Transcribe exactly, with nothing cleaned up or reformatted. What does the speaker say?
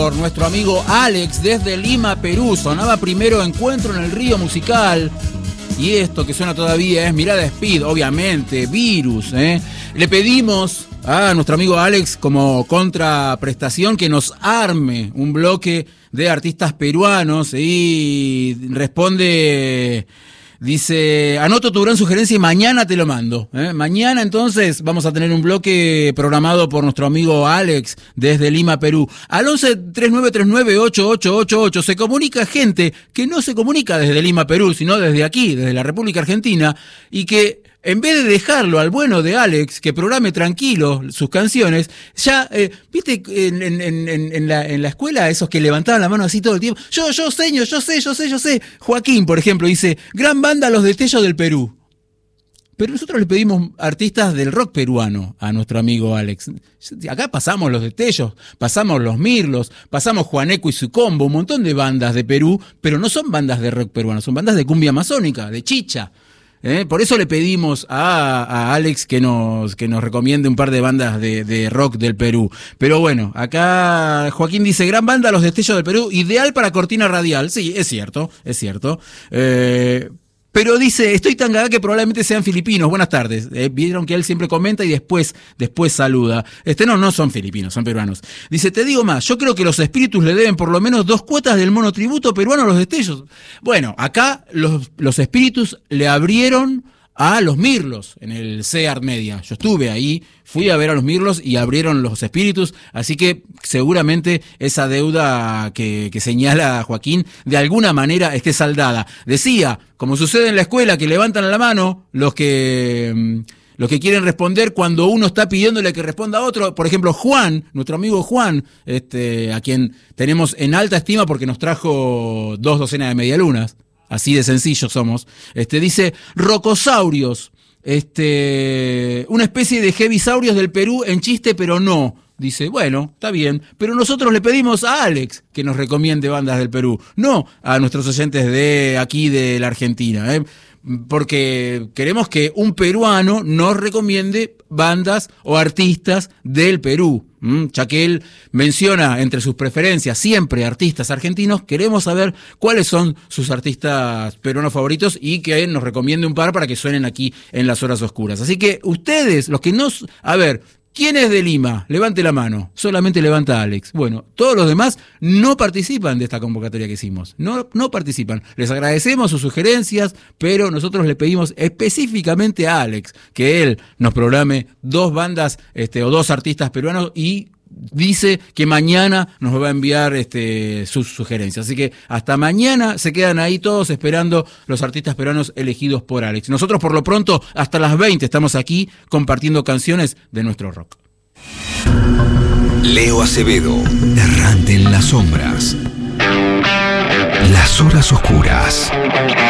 Por nuestro amigo Alex desde Lima, Perú. Sonaba primero Encuentro en el Río Musical. Y esto que suena todavía es Mirada Speed, obviamente, Virus, ¿eh? Le pedimos a nuestro amigo Alex como contraprestación que nos arme un bloque de artistas peruanos y responde... Dice, anoto tu gran sugerencia y mañana te lo mando. ¿eh? Mañana entonces vamos a tener un bloque programado por nuestro amigo Alex desde Lima, Perú. Al once, treinta y nueve treinta y nueve, ochenta y ocho ochenta y ocho se comunica gente que no se comunica desde Lima, Perú, sino desde aquí, desde la República Argentina, y que en vez de dejarlo al bueno de Alex, que programe tranquilo sus canciones, ya, eh, viste, en, en, en, en, la, en la escuela, esos que levantaban la mano así todo el tiempo, yo, yo, señor, yo sé, yo sé, yo sé. Joaquín, por ejemplo, dice, gran banda Los Destellos del Perú. Pero nosotros le pedimos artistas del rock peruano a nuestro amigo Alex. Acá pasamos Los Destellos, pasamos Los Mirlos, pasamos Juaneco y su combo, un montón de bandas de Perú, pero no son bandas de rock peruano, son bandas de cumbia amazónica, de chicha. ¿Eh? Por eso le pedimos a, a Alex que nos, que nos recomiende un par de bandas de, de rock del Perú. Pero bueno, acá Joaquín dice, gran banda Los Destellos del Perú, ideal para cortina radial. Sí, es cierto, es cierto. Eh, pero dice, estoy tan gaga que probablemente sean filipinos. Buenas tardes. Eh, vieron que él siempre comenta y después, después saluda. Este no, no son filipinos, son peruanos. Dice, te digo más, yo creo que los espíritus le deben por lo menos dos cuotas del monotributo peruano a Los Destellos. Bueno, acá los, los espíritus le abrieron a los Mirlos en el CEART Media. Yo estuve ahí, fui a ver a los Mirlos y abrieron los espíritus, así que seguramente esa deuda que, que señala Joaquín de alguna manera esté saldada. Decía, como sucede en la escuela, que levantan la mano los que... los que quieren responder cuando uno está pidiéndole que responda a otro. Por ejemplo, Juan, nuestro amigo Juan, este, a quien tenemos en alta estima porque nos trajo dos docenas de medialunas. Así de sencillos somos. Este, dice, rocosaurios, este, una especie de heavisaurios del Perú en chiste, pero no. Dice, bueno, está bien, pero nosotros le pedimos a Alex que nos recomiende bandas del Perú, no a nuestros oyentes de aquí de la Argentina, ¿eh? Porque queremos que un peruano nos recomiende bandas o artistas del Perú. ¿Mm? Ya que él menciona entre sus preferencias siempre artistas argentinos, queremos saber cuáles son sus artistas peruanos favoritos y que él nos recomiende un par para que suenen aquí en las horas oscuras. Así que ustedes, los que nos... A ver... ¿Quién es de Lima? Levante la mano. Solamente levanta Alex. Bueno, todos los demás no participan de esta convocatoria que hicimos. No, no participan. Les agradecemos sus sugerencias, pero nosotros le pedimos específicamente a Alex que él nos programe dos bandas este, o dos artistas peruanos y dice que mañana nos va a enviar este, sus sugerencias. Así que hasta mañana se quedan ahí todos esperando los artistas peruanos elegidos por Alex. Nosotros por lo pronto hasta las veinte estamos aquí compartiendo canciones de nuestro rock. Leo Acevedo, errante en las sombras. Las horas oscuras.